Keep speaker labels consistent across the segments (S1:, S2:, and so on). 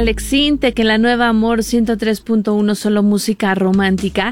S1: Alex Sinte, que en la nueva Amor 103.1 solo música romántica.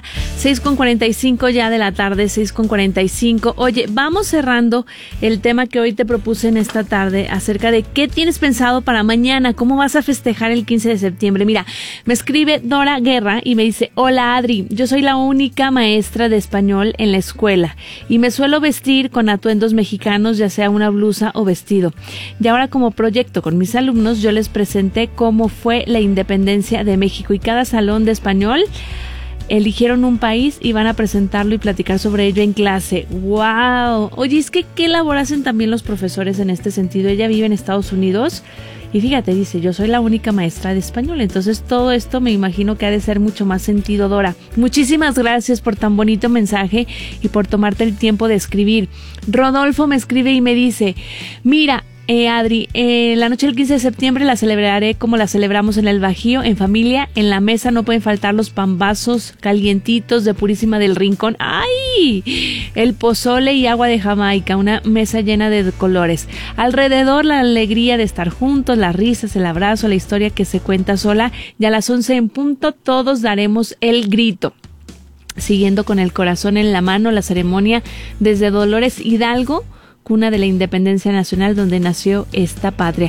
S1: 6:45 ya de la tarde, 6:45. Oye, vamos cerrando el tema que hoy te propuse en esta tarde acerca de qué tienes pensado para mañana, cómo vas a festejar el 15 de septiembre. Mira, me escribe Dora Guerra y me dice: hola Adri, yo soy la única maestra de español en la escuela y me suelo vestir con atuendos mexicanos, ya sea una blusa o vestido. Y ahora, como proyecto con mis alumnos, yo les presenté cómo fue la independencia de México y cada salón de español eligieron un país y van a presentarlo y platicar sobre ello en clase. ¡Wow! Oye, es que qué labor hacen también los profesores en este sentido. Ella vive en Estados Unidos y fíjate, dice, yo soy la única maestra de español. Entonces todo esto me imagino que ha de ser mucho más sentido, Dora. Muchísimas gracias por tan bonito mensaje y por tomarte el tiempo de escribir. Rodolfo me escribe y me dice: mira, Adri, la noche del 15 de septiembre la celebraré como la celebramos en el Bajío, en familia. En la mesa no pueden faltar los pambazos calientitos de Purísima del Rincón. ¡Ay! El pozole y agua de Jamaica, una mesa llena de colores. Alrededor la alegría de estar juntos, las risas, el abrazo, la historia que se cuenta sola. Y a las 11 en punto todos daremos el grito. Siguiendo con el corazón en la mano la ceremonia desde Dolores Hidalgo, cuna de la independencia nacional donde nació esta patria.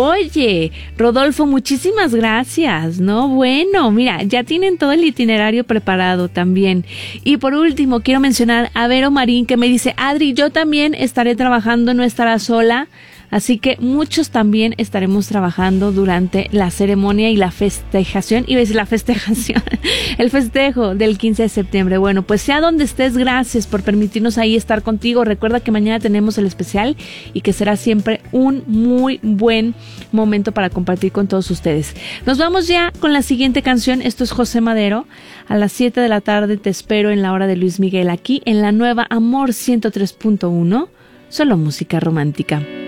S1: Oye, Rodolfo, muchísimas gracias, ¿no? Bueno, mira, ya tienen todo el itinerario preparado también. Y por último, quiero mencionar a Vero Marín, que me dice: Adri, yo también estaré trabajando, no estará sola. Así que muchos también estaremos trabajando durante la ceremonia y la festejación, iba a decir la festejación, el festejo del 15 de septiembre. Bueno, pues sea donde estés, gracias por permitirnos ahí estar contigo. Recuerda que mañana tenemos el especial y que será siempre un muy buen momento para compartir con todos ustedes. Nos vamos ya con la siguiente canción. Esto es José Madero. A las 7 de la tarde te espero en la hora de Luis Miguel, aquí en la nueva Amor 103.1, solo música romántica.